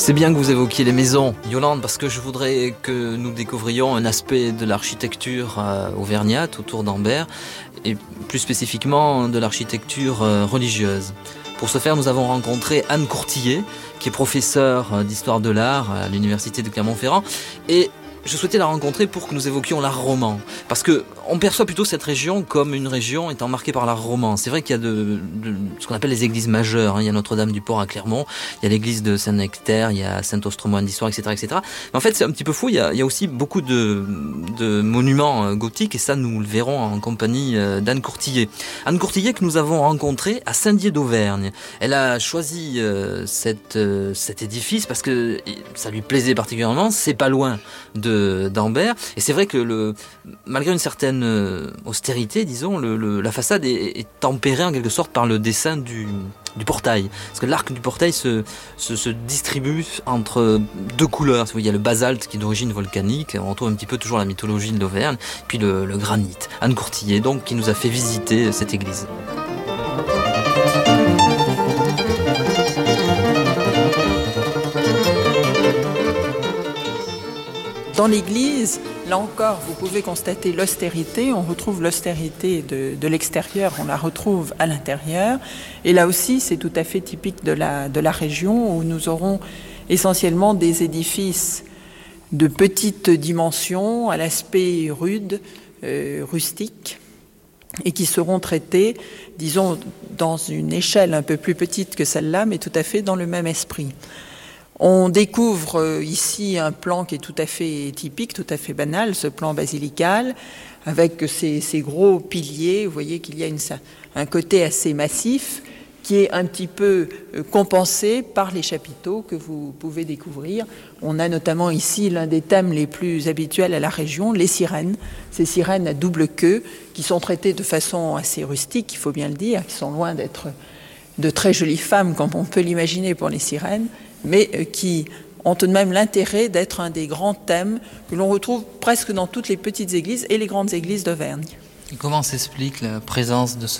C'est bien que vous évoquiez les maisons, Yolande, parce que je voudrais que nous découvrions un aspect de l'architecture auvergnate autour d'Ambert, et plus spécifiquement de l'architecture religieuse. Pour ce faire, nous avons rencontré Anne Courtillet, qui est professeure d'histoire de l'art à l'université de Clermont-Ferrand, et je souhaitais la rencontrer pour que nous évoquions l'art roman. Parce que on perçoit plutôt cette région comme une région étant marquée par l'art roman. C'est vrai qu'il y a ce qu'on appelle les églises majeures. Il y a Notre-Dame-du-Port à Clermont, il y a l'église de Saint-Nectaire, il y a Saint-Ostremoine d'Histoire, etc., etc. Mais en fait, c'est un petit peu fou. Il y a aussi beaucoup de monuments gothiques, et ça, nous le verrons en compagnie d'Anne Courtillet. Anne Courtillet que nous avons rencontrée à Saint-Dié d'Auvergne. Elle a choisi cet édifice parce que ça lui plaisait particulièrement. C'est pas loin d'Ambert, et c'est vrai que malgré une certaine austérité, disons, la façade est tempérée en quelque sorte par le dessin du portail, parce que l'arc du portail se distribue entre deux couleurs. Il y a le basalte qui est d'origine volcanique, on retrouve un petit peu toujours la mythologie de l'Auvergne, puis le granit. Anne Courtillet donc qui nous a fait visiter cette église. Dans l'église, là encore, vous pouvez constater l'austérité. On retrouve l'austérité de l'extérieur, on la retrouve à l'intérieur. Et là aussi, c'est tout à fait typique de la région où nous aurons essentiellement des édifices de petite dimension, à l'aspect rude, rustique, et qui seront traités, disons, dans une échelle un peu plus petite que celle-là, mais tout à fait dans le même esprit. On découvre ici un plan qui est tout à fait typique, tout à fait banal, ce plan basilical, avec ces gros piliers. Vous voyez qu'il y a un côté assez massif qui est un petit peu compensé par les chapiteaux que vous pouvez découvrir. On a notamment ici l'un des thèmes les plus habituels à la région, les sirènes. Ces sirènes à double queue qui sont traitées de façon assez rustique, il faut bien le dire, qui sont loin d'être de très jolies femmes comme on peut l'imaginer pour les sirènes, mais qui ont tout de même l'intérêt d'être un des grands thèmes que l'on retrouve presque dans toutes les petites églises et les grandes églises d'Auvergne. Et comment s'explique la présence de ce